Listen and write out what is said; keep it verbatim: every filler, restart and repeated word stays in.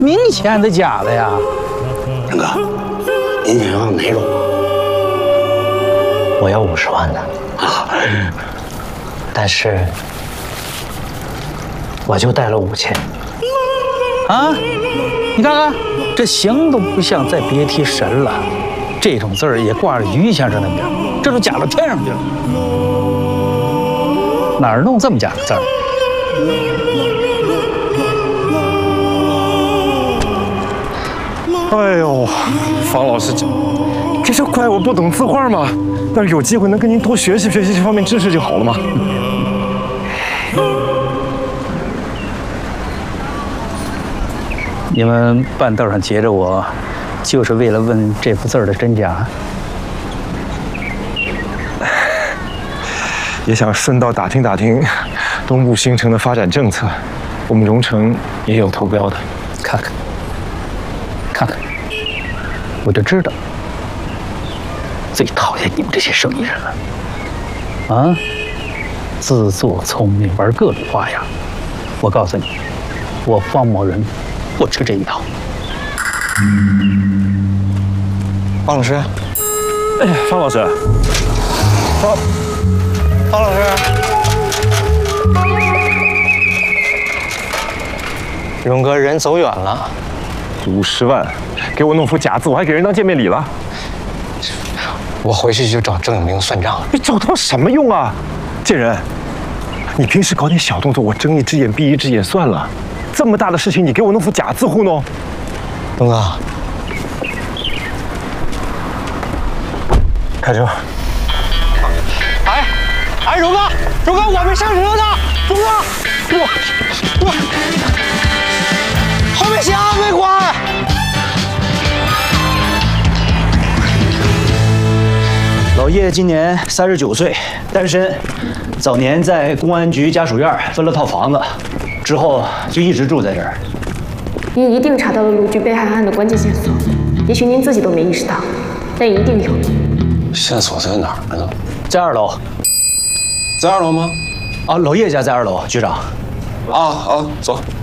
明显的假的呀！ 陈哥，您想要哪种？ 我要五十万的啊， 但是我就带了五千。 啊，你看看，这形都不像，再别提神了。这种字儿也挂着于先生的名，这都假到天上去了。哪儿弄这么假的字儿？ 哎呦，方老师，这这就怪我不懂字画嘛。要是有机会能跟您多学习学习这方面知识就好了嘛。 你们半道上截着我，就是为了问这幅字儿的真假？ 也想顺道打听打听东部新城的发展政策。我们荣城也有投标的， 看看。 看看，我就知道，最讨厌你们这些生意人了。啊，自作聪明，玩各种花样。我告诉你，我方某人不吃这一套。 方老师， 哎，方老师，方方老师，勇哥人走远了。 五十万，给我弄幅假字，我还给人当见面礼了。 我回去就找郑永明算账。 你找他什么用啊？贱人，你平时搞点小动作，我睁一只眼闭一只眼算了。这么大的事情，你给我弄幅假字糊弄？ 东哥， 开车。 哎，哎，荣哥，荣哥，我没上车呢，荣哥，我我。 后面千万别关！ 老叶今年三十九岁，单身，早年在公安局家属院分了套房子，之后就一直住在这儿。 您一定查到了陆局被害案的关键线索，也许您自己都没意识到，但一定有。 线索在哪儿呢？ 在二楼。 在二楼吗？ 啊，老叶家在二楼，局长。 啊啊，走。